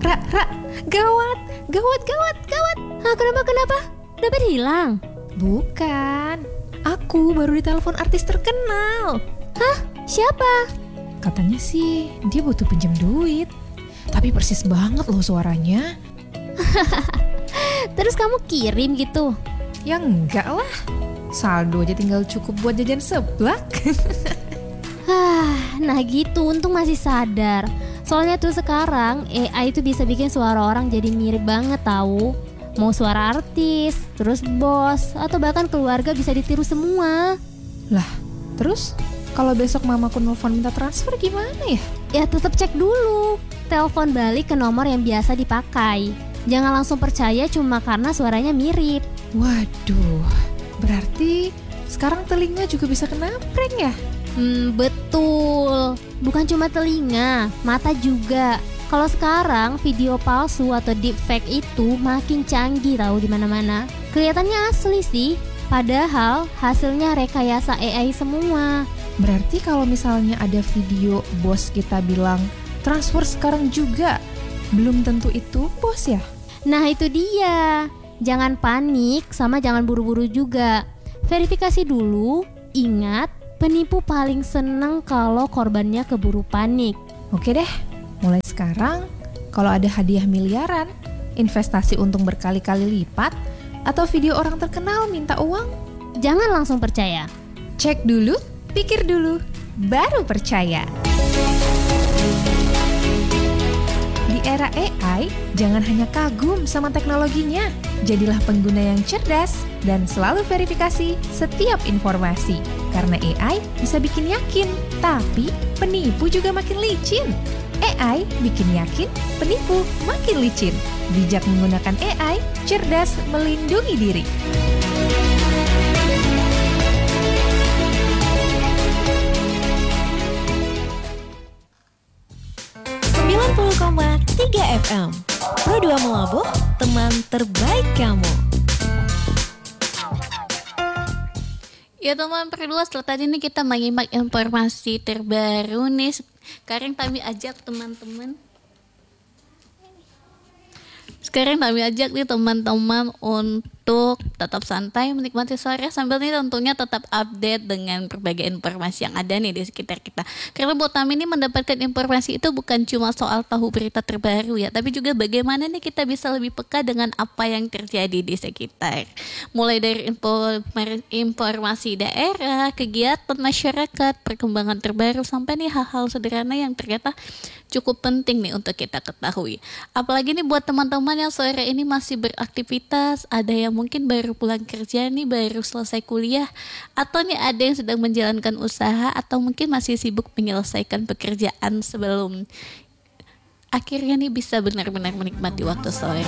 Ra, gawat. Kenapa? Dompet hilang? Bukan, aku baru ditelepon artis terkenal. Hah? Siapa? Katanya sih dia butuh pinjam duit. Tapi persis banget loh suaranya. Terus kamu kirim gitu? Ya enggak lah, saldo aja tinggal cukup buat jajan seblak. Nah gitu, untung masih sadar. Soalnya tuh sekarang AI itu bisa bikin suara orang jadi mirip banget tahu. Mau suara artis, terus bos, atau bahkan keluarga bisa ditiru semua. Lah, terus kalau besok mamaku nelfon minta transfer gimana ya? Ya tetap cek dulu. Telepon balik ke nomor yang biasa dipakai. Jangan langsung percaya cuma karena suaranya mirip. Waduh, berarti sekarang telinga juga bisa kena prank ya? Betul. Bukan cuma telinga, mata juga. Kalau sekarang video palsu atau deepfake itu makin canggih tahu di mana-mana. Kelihatannya asli sih, padahal hasilnya rekayasa AI semua. Berarti kalau misalnya ada video bos kita bilang transfer sekarang juga, belum tentu itu bos ya? Nah itu dia. Jangan panik sama jangan buru-buru juga. Verifikasi dulu. Ingat, penipu paling seneng kalau korbannya keburu panik. Oke deh, mulai sekarang kalau ada hadiah miliaran, investasi untung berkali-kali lipat, atau video orang terkenal minta uang, jangan langsung percaya. Cek dulu, pikir dulu, baru percaya. Di era AI, jangan hanya kagum sama teknologinya. Jadilah pengguna yang cerdas dan selalu verifikasi setiap informasi. Karena AI bisa bikin yakin, tapi penipu juga makin licin. AI bikin yakin, penipu makin licin. Bijak menggunakan AI, cerdas melindungi diri. FM. Pro 2 Melabuh, teman terbaik kamu. Ya teman Pro 2, setelah tadi nih kita menyimak informasi terbaru nih. Sekarang kami ajak teman-teman untuk tetap santai menikmati sore sambil nih tentunya tetap update dengan berbagai informasi yang ada nih di sekitar kita. Karena buat kami ini mendapatkan informasi itu bukan cuma soal tahu berita terbaru ya, tapi juga bagaimana nih kita bisa lebih peka dengan apa yang terjadi di sekitar. Mulai dari informasi daerah, kegiatan masyarakat, perkembangan terbaru sampai nih hal-hal sederhana yang ternyata cukup penting nih untuk kita ketahui. Apalagi nih buat teman-teman yang sore ini masih beraktivitas, ada yang mungkin baru pulang kerja nih, baru selesai kuliah, atau nih ada yang sedang menjalankan usaha, atau mungkin masih sibuk menyelesaikan pekerjaan sebelum akhirnya nih bisa benar-benar menikmati waktu sore.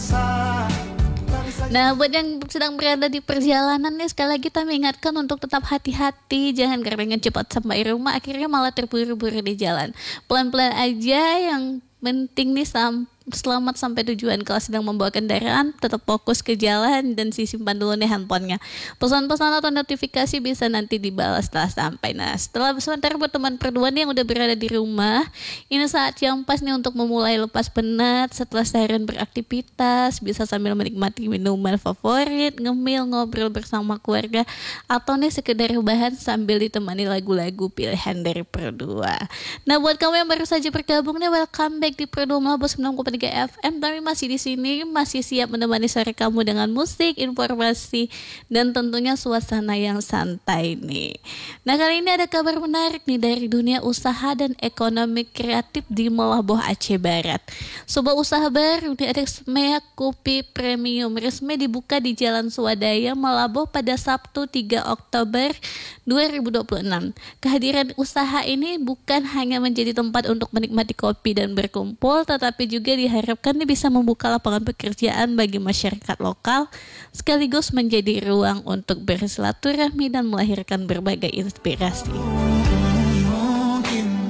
Nah, buat yang sedang berada di perjalanan nih, sekali lagi kita mengingatkan untuk tetap hati-hati, jangan karena cepat sampai rumah akhirnya malah terburu-buru di jalan. Pelan-pelan aja, yang penting nih selamat sampai tujuan. Kalau sedang membawa kendaraan, tetap fokus ke jalan dan simpan dulu nih handphonenya. Pesan-pesan atau notifikasi bisa nanti dibalas setelah sampai. Nah, setelah sebentar buat teman Pro 2 nih yang udah berada di rumah, ini saat yang pas nih untuk memulai lepas penat setelah seharian beraktivitas, bisa sambil menikmati minuman favorit, ngemil, ngobrol bersama keluarga, atau nih sekedar rebahan sambil ditemani lagu-lagu pilihan dari Pro 2. Nah, buat kamu yang baru saja bergabung nih, welcome back di Pro 2 Melabuh 93 FM. Kami masih di sini, masih siap menemani sore kamu dengan musik, informasi, dan tentunya suasana yang santai nih. Nah, kali ini ada kabar menarik nih dari dunia usaha dan ekonomi kreatif di Melabuh, Aceh Barat. Sebuah usaha baru di Smea Kopi Premium resmi dibuka di Jalan Swadaya, Melabuh pada Sabtu 3 Oktober 2026. Kehadiran usaha ini bukan hanya menjadi tempat untuk menikmati kopi dan berkumpul, tetapi juga diharapkan ini bisa membuka lapangan pekerjaan bagi masyarakat lokal, sekaligus menjadi ruang untuk bersilaturahmi dan melahirkan berbagai inspirasi.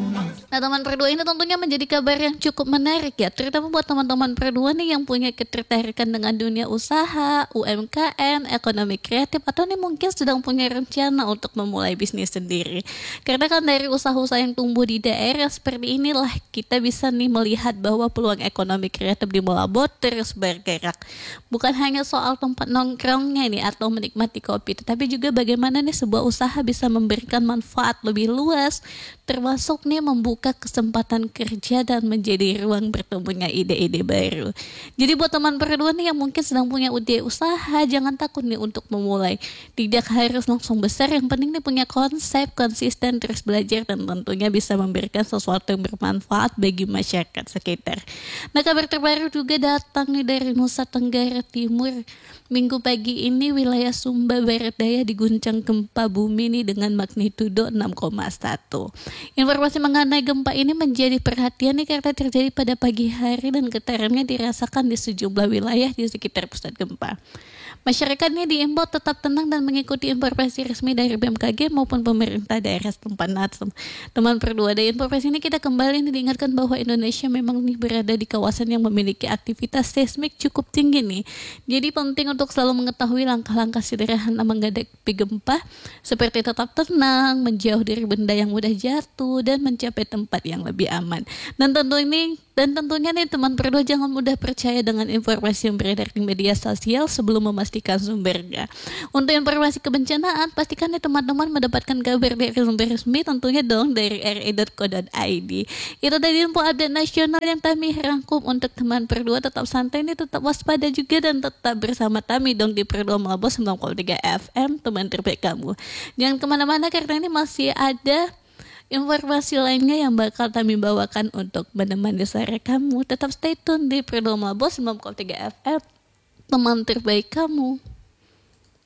Nah, teman berdua ini tentunya menjadi kabar yang cukup menarik ya, terutama buat teman-teman berdua nih yang punya ketertarikan dengan dunia usaha, UMKM, ekonomi kreatif, atau nih mungkin sedang punya rencana untuk memulai bisnis sendiri. Karena kan dari usaha-usaha yang tumbuh di daerah seperti inilah kita bisa nih melihat bahwa peluang ekonomi kreatif di Malabo terus bergerak. Bukan hanya soal tempat nongkrongnya nih atau menikmati kopi, tetapi juga bagaimana nih sebuah usaha bisa memberikan manfaat lebih luas, termasuk nih membuka kesempatan kerja dan menjadi ruang bertemunya ide-ide baru. Jadi buat teman berdua nih yang mungkin sedang punya ide usaha, jangan takut nih untuk memulai. Tidak harus langsung besar, yang penting nih punya konsep, konsisten, terus belajar, dan tentunya bisa memberikan sesuatu yang bermanfaat bagi masyarakat sekitar. Nah, kabar terbaru juga datang nih dari Nusa Tenggara Timur. Minggu pagi ini wilayah Sumba Barat Daya diguncang gempa bumi nih dengan magnitudo 6,1. Informasi mengenai gempa ini menjadi perhatian nih karena terjadi pada pagi hari dan getarannya dirasakan di sejumlah wilayah di sekitar pusat gempa. Masyarakat ini diimbau tetap tenang dan mengikuti informasi resmi dari BMKG maupun pemerintah daerah setempat. Teman berdua, dari informasi ini kita kembali diingatkan bahwa Indonesia memang nih berada di kawasan yang memiliki aktivitas seismik cukup tinggi nih. Jadi penting untuk selalu mengetahui langkah-langkah sederhana menghadapi gempa, seperti tetap tenang, menjauh dari benda yang mudah jatuh, dan mencapai tempat yang lebih aman. Dan tentunya nih teman berdua, jangan mudah percaya dengan informasi yang beredar di media sosial sebelum memastikan sumbernya. Untuk informasi kebencanaan, pastikan nih teman-teman mendapatkan kabar dari sumber resmi, tentunya dong dari re.co.id. Itu tadi info update nasional yang kami rangkum untuk teman berdua. Tetap santai nih, tetap waspada juga, dan tetap bersama kami dong di Berdua Malabo 93 FM, teman terbaik kamu. Jangan kemana-mana karena ini masih ada informasi lainnya yang bakal kami bawakan untuk menemani sore kamu. Tetap stay tune di Berdua Malabo 93 FM, teman terbaik kamu.